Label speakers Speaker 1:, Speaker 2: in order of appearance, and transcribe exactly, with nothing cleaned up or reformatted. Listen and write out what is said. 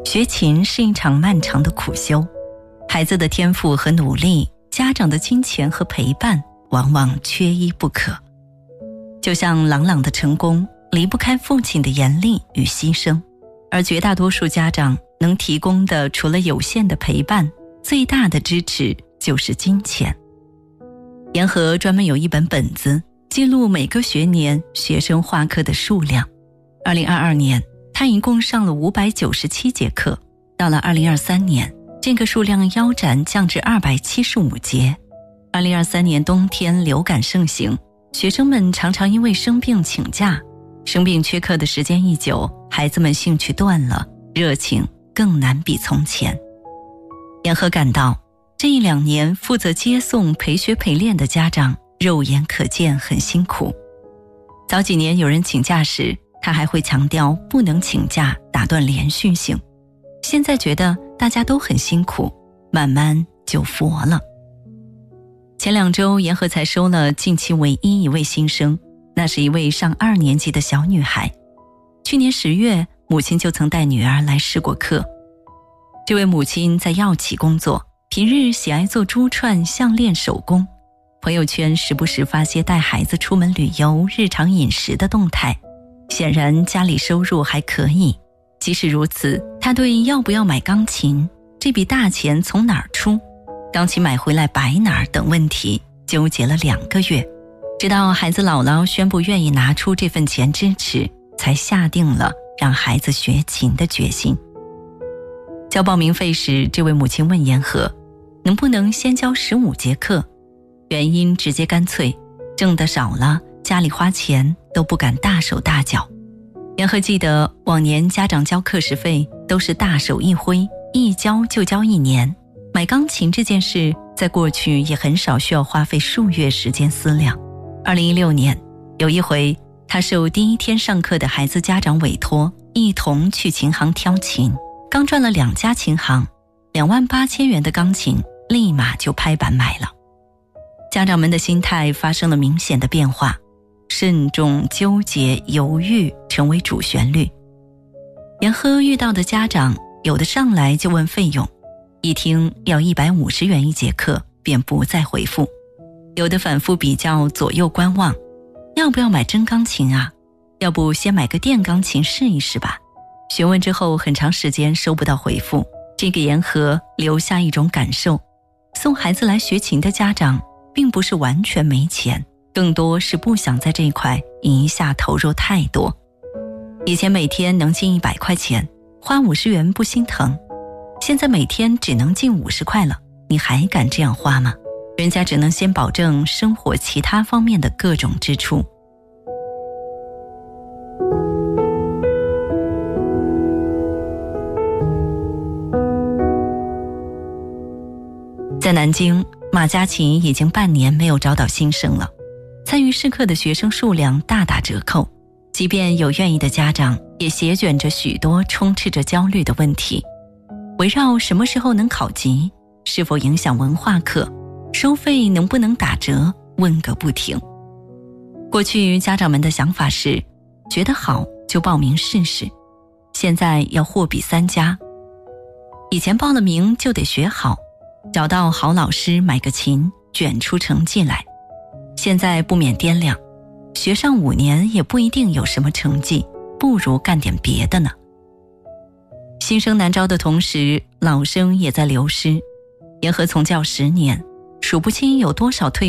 Speaker 1: 学琴是一场漫长的苦修，孩子的天赋和努力，家长的金钱和陪伴往往缺一不可。就像朗朗的成功离不开父亲的严厉与牺牲，而绝大多数家长能提供的除了有限的陪伴，最大的支持就是金钱。严和专门有一本本子记录每个学年学生画课的数量。二零二二年他一共上了五百九十七节课，到了二零二三年这个数量腰斩降至二百七十五节。二零二三年冬天流感盛行，学生们常常因为生病请假，生病缺课的时间一久，孩子们兴趣断了，热情更难比从前。严和感到这一两年负责接送陪学陪练的家长肉眼可见很辛苦。早几年有人请假时，他还会强调不能请假，打断连续性。现在觉得大家都很辛苦，慢慢就佛了。前两周严和才收了近期唯一一位新生，那是一位上二年级的小女孩。去年十月，母亲就曾带女儿来试过课。这位母亲在药企工作，平日喜爱做珠串、项链手工，朋友圈时不时发些带孩子出门旅游、日常饮食的动态，显然家里收入还可以。即使如此，她对要不要买钢琴、这笔大钱从哪儿出、钢琴买回来摆哪儿等问题纠结了两个月，直到孩子姥姥宣布愿意拿出这份钱支持，才下定了让孩子学琴的决心。交报名费时，这位母亲问严和能不能先交十五节课，原因直接干脆，挣得少了，家里花钱都不敢大手大脚。严和记得往年家长交课时费都是大手一挥，一交就交一年。买钢琴这件事在过去也很少需要花费数月时间思量。二零一六年有一回，他受第一天上课的孩子家长委托，一同去琴行挑琴，刚转了两家琴行，两万八千元的钢琴立马就拍板买了。家长们的心态发生了明显的变化，慎重、纠结、犹豫成为主旋律。严和遇到的家长，有的上来就问费用，一听要一百五十元一节课，便不再回复；有的反复比较，左右观望，要不要买真钢琴啊？要不先买个电钢琴试一试吧？询问之后很长时间收不到回复，这个严和留下一种感受：送孩子来学琴的家长并不是完全没钱，更多是不想在这一块一下投入太多。以前每天能进一百块钱，花五十元不心疼，现在每天只能进五十块了，你还敢这样花吗？人家只能先保证生活其他方面的各种支出。在南京，马家琴已经半年没有招到新生了，参与试课的学生数量大打折扣，即便有愿意的家长，也席卷着许多充斥着焦虑的问题，围绕什么时候能考级，是否影响文化课，收费能不能打折，问个不停。过去家长们的想法是，觉得好就报名试试，现在要货比三家。以前报了名就得学好，找到好老师买个琴，卷出成绩来。现在不免掂量，学上五年也不一定有什么成绩，不如干点别的呢。新生难招的同时，老生也在流失。严和从教十年，数不清有多少退